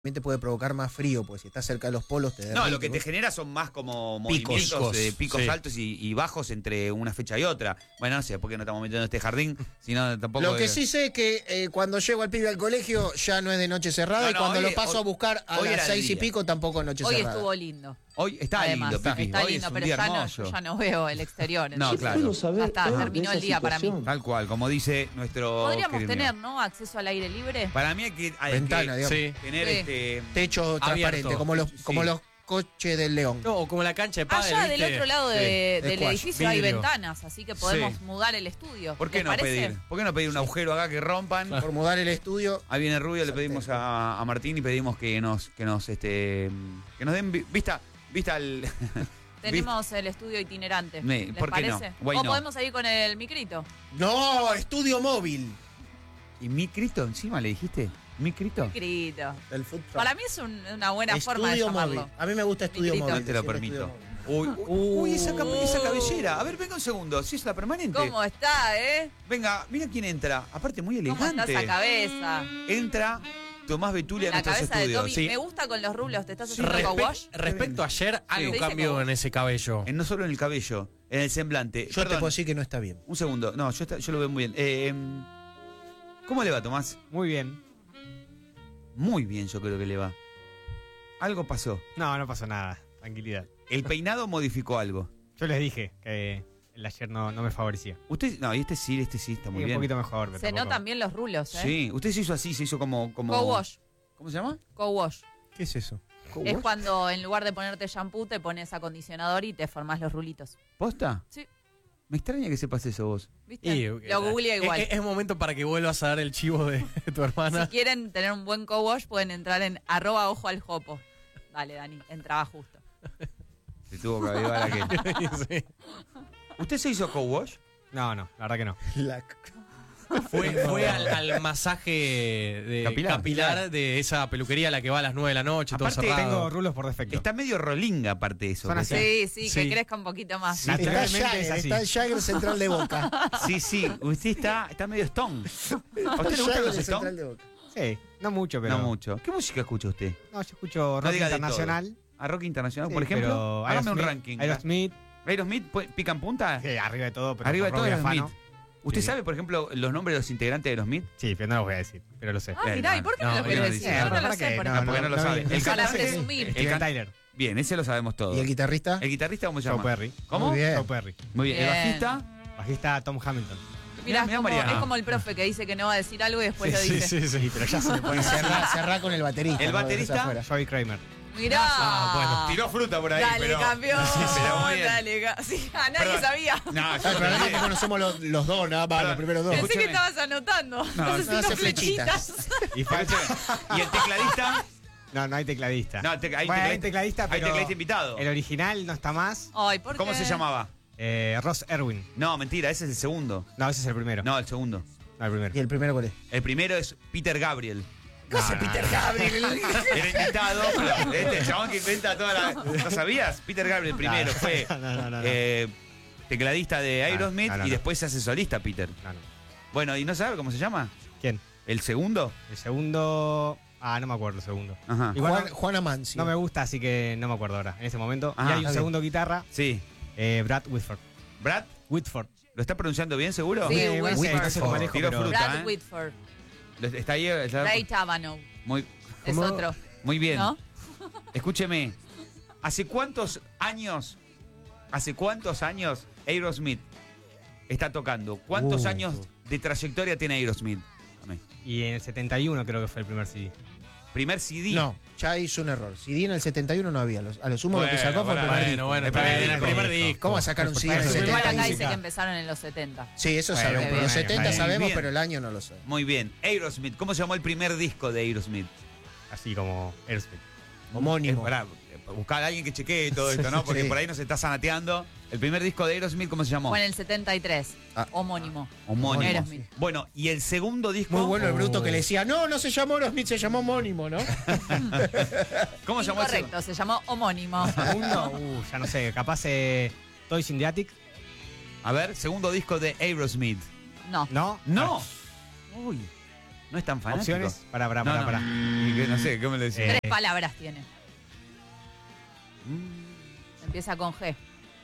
También te puede provocar más frío, pues si estás cerca de los polos te derrite. No, lo que te genera son más como movimientos de picos altos y bajos entre una fecha y otra. Bueno, no sé por qué no estamos metiendo en este jardín, sino tampoco... Lo que sí sé es que cuando llego al pibe al colegio ya no es de noche cerrada y cuando lo paso a buscar a las 6 y pico tampoco es noche cerrada. Hoy estuvo lindo. Hoy está Además, lindo, Pipi. está Hoy lindo, es un pero día ya hermoso. no veo el exterior. No, claro. Ya está, terminó el día para mí. Tal cual, como dice nuestro... Podríamos tener, ¿no? Acceso al aire libre. Para mí hay que Ventana, digamos. tener techo transparente, como los coches del León. No, o como la cancha de pádel, Allá ¿viste? del otro lado del edificio hay vidrio. ventanas, así que podemos mudar el estudio. ¿Por qué ¿Les no parece? pedir? ¿Por qué no pedir un agujero acá que rompan? Por mudar el estudio. Ahí viene Rubio, le pedimos a Martín y pedimos que nos den vista al... Tenemos el estudio itinerante. ¿Les ¿por qué no? parece? Why O no? podemos seguir con el micrito. No, estudio móvil. ¿Y micrito encima le dijiste? ¿Micrito? Micrito. El food truck. Para mí es una buena forma de Estudio llamarlo. móvil. A mí me gusta estudio Micrito. móvil. No te lo siempre permito. estudio móvil. Uy, esa cabellera. A ver, venga un segundo. ¿Sí es la permanente? ¿Cómo está, Venga, mira quién entra. Aparte, muy ¿Cómo está elegante. esa cabeza? Entra Tomás Betulia a La nuestros cabeza de estudios. Tommy. Sí. Me gusta con los rulos. ¿Te estás haciendo co-wash? Respecto a ayer, algo Sí. cambió en ese cabello. No solo en el cabello, en el semblante. Yo te puedo decir que no está bien. Un segundo. No, yo lo veo muy bien. ¿Cómo le va, Tomás? Muy bien. Muy bien, yo creo que le va. Algo pasó. No pasó nada. Tranquilidad. El peinado modificó algo. Yo les dije que el ayer no me favorecía. Usted, no, y este sí está muy Sí, bien. un poquito mejor. pero Se tampoco. notan bien los rulos, ¿eh? Sí, usted se hizo así, se hizo como... Co-wash. ¿Cómo se llama? Co-wash. ¿Qué es eso? Es cuando en lugar de ponerte shampoo te pones acondicionador y te formás los rulitos. ¿Posta? Sí. Me extraña que sepas eso vos. ¿Viste? Lo googlea igual. Es momento para que vuelvas a dar el chivo de tu hermana. Si quieren tener un buen co-wash pueden entrar en @ojoaljopo. Dale, Dani, entraba justo. Se tuvo que avivar aquel. Sí. ¿Usted se hizo co-wash? No, la verdad que no. Fue al masaje capilar de esa peluquería a la que va a las 9 de la noche, todo Aparte, cerrado. Tengo rulos por defecto. Está medio rolinga aparte de eso. Son así. Sí, Sí. que crezca un poquito más. Sí. Naturalmente es Está así. el Jagger central de Boca. Sí, usted está medio stone. ¿A usted le gustan los Jagger central stone? de Boca. Sí, no mucho, pero. No mucho. ¿Qué música escucha usted? No, yo escucho rock diga de internacional. ¿A rock internacional, Sí, por ejemplo? pero Hágame un Aerosmith- ranking. Aerosmith, ¿Aerosmith pica en punta? sí, arriba de todo, pero Arriba de con todo rock Aerosmith. afano. ¿Usted Sí. sabe, por ejemplo, los nombres de los integrantes de Aerosmith? Sí, pero no los voy a decir, pero lo sé. Ah, mirá, ¿y por qué no, No, lo no querés dice. decir? Yo no lo ¿Para sé, qué? por No, ejemplo. porque no lo sabe. no, El Para cantante- presumir. Steven Tyler. Bien, ese lo sabemos todos. ¿Y el guitarrista? ¿El guitarrista cómo se llama? Joe Perry. ¿Cómo? Muy bien. Joe Perry. Muy bien. ¿El Bien. bajista? Bajista Tom Hamilton. Mirá, Mirá, es como, Mariana. es como el profe que dice que no va a decir algo y después lo dice. Sí, pero ya se le pone. Cerrá con el baterista. ¿El no lo baterista? dejes afuera. Joey Kramer. Mirá. Bueno, tiró fruta por ahí, Dale, pero... campeón. Sí, pero muy bien. Dale, sí, a nadie Perdón. sabía. No, Ah, yo pero no ahora sabía. conocemos los dos, nada más, los primeros dos. Pensé que escúchame. estabas anotando. No, Haciendo hace flechitas. Y falta. ¿Y el tecladista? No hay tecladista. No, hay Bueno, hay tecladista, Hay pero. tecladista invitado. El original no está más. Ay, ¿por ¿Cómo qué? se llamaba? Ross Erwin. No, mentira, ese es el segundo. No, ese es el primero. No, el segundo. No, el primero. ¿Y el primero cuál es? El primero es Peter Gabriel. ¿Qué hace Peter Gabriel? Era invitado, pero este chabón que inventa toda la... ¿No sabías? Peter Gabriel primero fue No. tecladista de Aerosmith no. y después se hace solista, Peter. No. Bueno, ¿y no sabe cómo se llama? ¿Quién? ¿El segundo? El segundo. No me acuerdo el segundo. Ajá. Igual Juan Amancio. no me gusta, así que no me acuerdo ahora. En ese momento. Ah, y hay está un segundo guitarra, Sí. Brad Whitford. ¿Brad? Whitford. ¿Lo está pronunciando bien, seguro? Sí, Bueno, Whitford. no sé cómo manejo, Tiró pero. fruta. Brad ¿eh? Whitford. ¿Está ahí? Está- Ray Tabano. Muy, Es ¿Cómo? otro. muy bien. ¿No? Escúcheme. ¿Hace cuántos años Aerosmith está tocando? ¿Cuántos años de trayectoria tiene Aerosmith? Y en el 71 creo que fue el primer CD. Primer CD. No, ya hizo un error. CD en el 71 no había. A lo sumo lo que sacó fue el primer disco. Bueno, El primer el disco. primer disco. ¿Cómo va a sacar un CD en el Igual Igual 70? acá y dice dice- que empezaron en los 70. Sí, eso Bueno, sabemos. bien, Los 70 bien. sabemos, Bien. pero el año no lo sé. Muy bien. Aerosmith. ¿Cómo se llamó el primer disco de Aerosmith? Así como Aerosmith. Homónimo. Buscar a alguien que chequee todo esto, ¿no? Porque Sí. por ahí nos está sanateando. El primer disco de Aerosmith, ¿cómo se llamó? Fue en el 73. Ah. Homónimo. Homónimo. Aerosmith. Bueno, y el segundo disco. Muy bueno el bruto que le decía, no se llamó Aerosmith, se llamó homónimo, ¿no? ¿Cómo se llamó el Correcto, se llamó homónimo. Segundo, ya no sé, capaz Toys in the Attic. A ver, segundo disco de Aerosmith. No. ¿No? ¡No! Uy. No es tan fanático. Opciones. Pará. No sé, ¿cómo le decís? 3 palabras tiene. Empieza con G.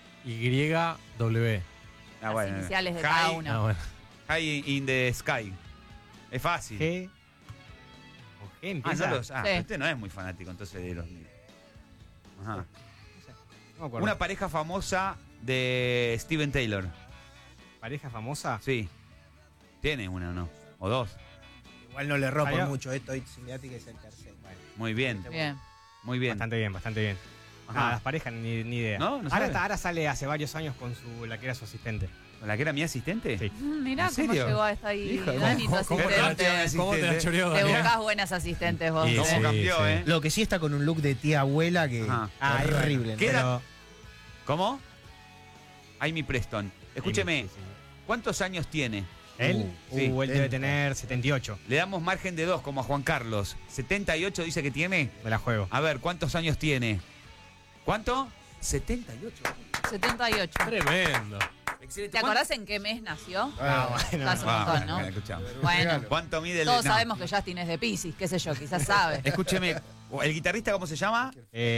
YW. Las iniciales de cada una. Ah, bueno. High in the Sky. Es fácil. G. ¿Con G empieza? Sí. Usted no es muy fanático entonces de los Smiths. Ajá. No me acuerdo. Una pareja famosa de Steven Taylor. ¿Pareja famosa? Sí. ¿Tiene una o no? ¿O dos? Igual no le ropa Salió. mucho. Toy Cindiati, que es el tercero. Bueno. Muy bien. Bien. Muy bien. Bastante bien. Ajá. Las parejas ni idea. No sabe. Ahora sale hace varios años con la que era su asistente. ¿La que era mi asistente? Sí. Mirá ¿En cómo serio? llegó hasta ahí. Hijo de- Dani, tu ¿Cómo te asistente. ¿Cómo te la choreó, Te Daniel? buscas buenas asistentes vos. Sí, ¿Cómo sí. cambió, eh? Lo que sí está con un look de tía abuela que Ajá. es horrible. ¿Qué ¿no? era? ¿Cómo? Amy Preston. Escúcheme, Sí. ¿cuántos años tiene? ¿Él? Sí. Él debe tener 78. Le damos margen de 2 como a Juan Carlos. 78 dice que tiene. Me la juego. A ver, ¿cuántos años tiene? ¿Cuánto? 78. 78. Tremendo. ¿Te acordás en qué mes nació? Bueno. Hace un montón, ¿no? Escuchamos. Bueno, ¿Cuánto mide el todos no. sabemos que Justin es de Piscis, qué sé yo, quizás sabe. Escúcheme, ¿el guitarrista cómo se llama?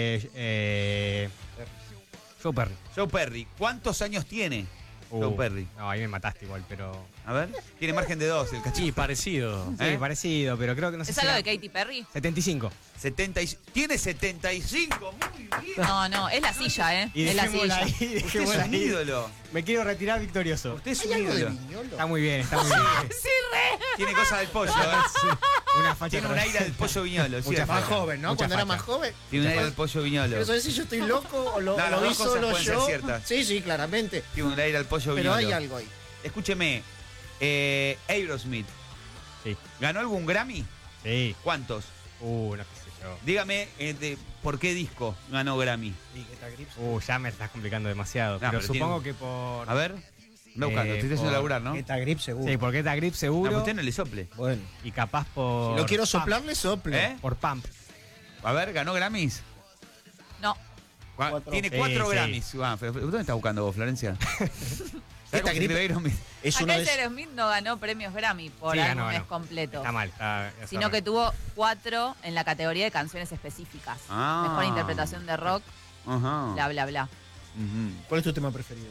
Joe Perry. Joe Perry. ¿Cuántos años tiene Joe Perry? No, ahí me mataste igual, pero. A ver, tiene margen de 2 el Sí, cachito. parecido. Sí, parecido, pero creo que no sé ¿Es si algo era- de Katy Perry? 75. Tiene 75, muy bien. No, es la silla, ¿eh? Y Es la dejémosla silla. ahí, Usted es dejémosla un ahí. ídolo. Me quiero retirar victorioso. Usted es ¿Hay un algo de ídolo. Viñolo? Está muy bien, está muy bien. Tiene cosas del pollo, ¿eh? Una facha Tiene un atrás. aire del pollo viñolo, Mucha ¿cierto? Más facha. joven, ¿no? Mucha Cuando era facha. más joven. Tiene un aire del pollo viñolo. Pero ¿sabes si yo estoy loco o lo No, las vi dos cosas solo pueden ser yo? ciertas. Sí, claramente. Tiene un aire al pollo Pero viñolo. hay algo ahí. Escúcheme, Aerosmith. Sí. ¿Ganó algún Grammy? Sí. ¿Cuántos? No qué sé yo. Dígame por qué disco ganó Grammy. Ya me estás complicando demasiado. No, pero pero supongo que por. A ver, anda buscando, estoy haciendo por- laburar, ¿no? Esta grip seguro. Sí, por Get a Grip No, seguro. usted no le sople. Bueno. Y capaz por. Si lo quiero Pump. soplarle, soplo. ¿Eh? Por Pump. A ver, ¿ganó Grammys? No. Tiene Sí, 4 sí. Grammys. ¿Dónde estás buscando vos, Florencia? ¿Sabés cómo se gripe- escribe Aerosmith? Es Acá uno de Aerosmith no ganó premios Grammy por Sí, ganó, álbumes ganó. completos. Está mal. Sino que tuvo 4 en la categoría de canciones específicas. Ah. Mejor interpretación de rock, Ajá. bla, bla, bla. Ujú. ¿Cuál es tu tema preferido?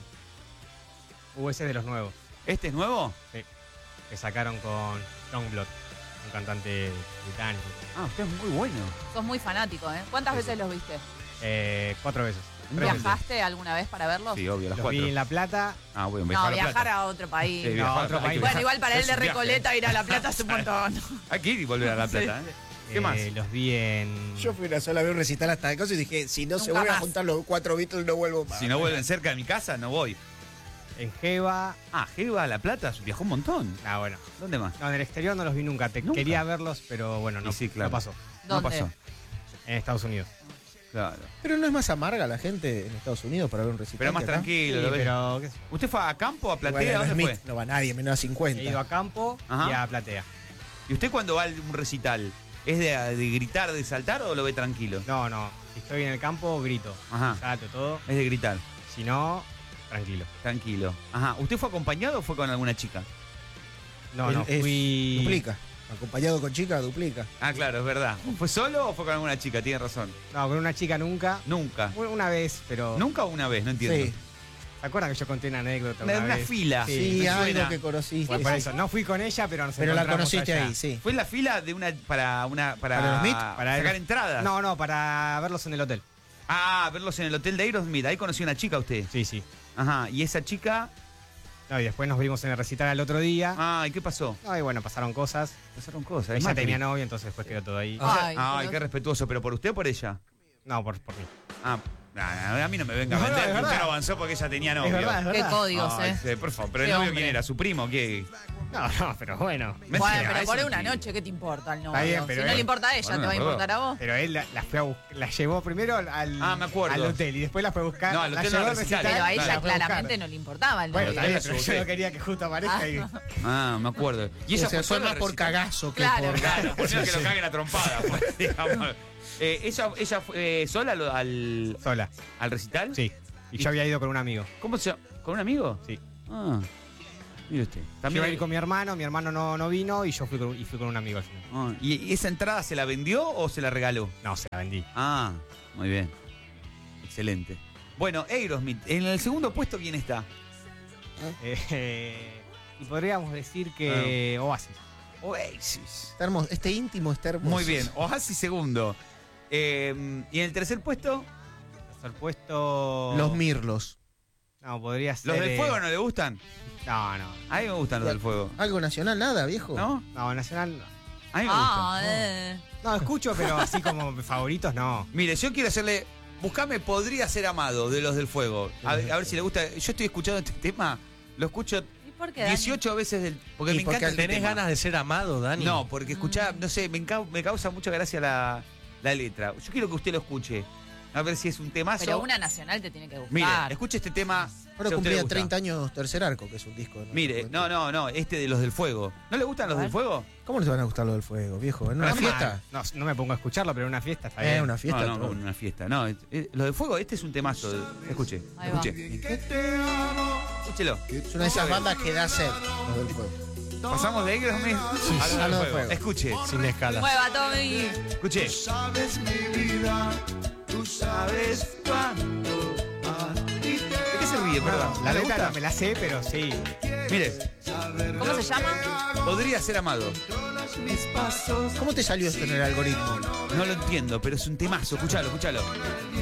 Ese de los nuevos. ¿Este es nuevo? Que sacaron con Youngblood, un cantante británico. Ah, usted es muy bueno. Sos muy fanático, ¿eh? ¿Cuántas veces los viste? 4 veces. ¿Viajaste alguna vez para verlos? Sí, obvio, las Los 4. vi en La Plata. Ah, bueno, No, viajar a La viajar Plata. a otro país. Sí, viajar No, a otro hay que país. Bueno, viajar. igual para él Es de un viaje. Recoleta ir a La Plata es un montón. Hay que ir y volver a La Plata, ¿eh? ¿Qué más? Los vi en. Yo fui una sola vez a un recital hasta de cosas y dije, si no se Nunca vuelven a más. juntar los 4 Beatles, no vuelvo más. Si no vuelven cerca de mi casa, no voy. En Jeva. Ah, Jeva a La Plata viajó un montón. Ah, bueno. ¿Dónde más? No, en el exterior no los vi nunca. ¿Nunca? Quería verlos, pero bueno, no, Y sí, claro. no pasó. No ¿Dónde? pasó. En Estados Unidos. Claro. Pero no es más amarga la gente en Estados Unidos para ver un recital. Pero más que acá. tranquilo, Sí, lo ves. pero qué sé yo. ¿Usted fue a campo, a Platea? Igual a ¿Dónde Smith fue? no va nadie, menos a 50. He ido a campo Ajá. y a Platea. ¿Y usted cuando va a un recital, es de gritar, de saltar o lo ve tranquilo? No, si estoy en el campo, grito. Ajá. Salto todo. Es de gritar, Si no, tranquilo. tranquilo. Ajá. ¿Usted fue acompañado o fue con alguna chica? No, fui. Duplica. Acompañado con chica, duplica. Ah, claro, es verdad. ¿Fue solo o fue con alguna chica? Tiene razón. No, con una chica nunca. Nunca. Una vez, pero. ¿Nunca o una vez? No entiendo. Sí, ¿Se acuerdan que yo conté una anécdota Una, una una vez? fila. sí, me algo suena. que conociste. Bueno, por eso, no fui con ella, pero nos Pero la encontramos conociste allá. ahí, sí. ¿Fue en la fila de para Aerosmith? Para sacar Aeros- entradas? No, para verlos en el hotel. Ah, verlos en el hotel de Aerosmith. Ahí conocí a una chica usted. Sí, sí. Ajá. ¿Y esa chica? No, y después nos vimos en el recital al otro día. Ah, ¿y qué pasó? No, y bueno, pasaron cosas. Pasaron cosas. Ella Macri. tenía novio, entonces después quedó todo ahí. Ay, Ay, pero- qué respetuoso. ¿Pero por usted o por ella? No, por mí. Ah, a mí no me venga a No, vender es que usted verdad. no avanzó porque ella tenía novio. Es verdad, es Qué verdad. códigos, Ay, ¿eh? sí, por favor. ¿Pero Qué el novio hombre. quién era? ¿Su primo? ¿Qué? No, pero bueno. Bueno, Mentira, pero eso por no una tiene. noche, ¿qué te importa el novio? Está bien, pero si no él- le importa a ella, Bueno, ¿te va a perdón. importar a vos? Pero él la llevó primero al, Ah, me acuerdo. al hotel y después la fue a buscar. No, al la hotel llevó no, al al recital. Pero a y ella la fue a buscar. claramente no le importaba el Bueno, novio. está bien, se pero busqué. yo no quería que justo aparezca y. Ah, me acuerdo. ¿Y ella O sea, fue fue sola más al por recital? cagazo que Claro, por... Claro, por no que lo caguen a trompada. pues, digamos. ¿Ella fue sola Sola. al recital? Sí. Y yo había ido con un amigo. ¿Cómo se llama? ¿Con un amigo? Sí. Ah. Mire usted. También yo iba a ir con mi hermano no vino y yo fui con un amigo al final. ¿Y esa entrada se la vendió o se la regaló? No, se la vendí. Ah, muy bien. Excelente. Bueno, Aerosmith, en el segundo puesto, ¿quién está? Y podríamos decir que Oasis. Está hermoso. Este íntimo está hermoso. Muy bien, Oasis segundo. ¿Y en el tercer puesto? Tercer puesto... Los Mirlos. No, podría ser... ¿Los del fuego no le gustan? No. A mí me gustan los del fuego. ¿Algo nacional? Nada, viejo. ¿No? No, nacional no. A mí me gustan. No, escucho, pero así como favoritos no. Mire, yo quiero hacerle... Buscame Podría Ser Amado, de los del fuego. A ver si le gusta. Yo estoy escuchando este tema, lo escucho 18 veces porque me encanta. ¿Tenés ganas de ser amado, Dani? No, porque escuchá, no sé, me causa mucha gracia la letra. Yo quiero que usted lo escuche. A ver si es un temazo. Pero una nacional te tiene que gustar. Mire, escuche este tema. Ahora cumplía 30 años Tercer Arco, que es un disco. Mire, no, este de los del fuego. ¿No le gustan los del fuego? ¿Cómo les van a gustar los del fuego, viejo? ¿En una fiesta? No me pongo a escucharlo, pero en una fiesta está bien. Una fiesta. No, una fiesta. No, los del fuego, este es un temazo. Escuche. Escúchelo. Es una de esas bandas que da sed, los del fuego. Pasamos de Aerosmith a los del fuego. Escuche. Sin escalas. Mueva, Tommy. Escuche. Tú sabes mi vida, tú sabes cuándo. ¿De qué se ríe, perdón? La letra no me la sé, pero sí. Mire. ¿Cómo se llama? Podría Ser Amado. ¿Cómo te salió esto en el algoritmo? No lo entiendo, pero es un temazo. Escúchalo.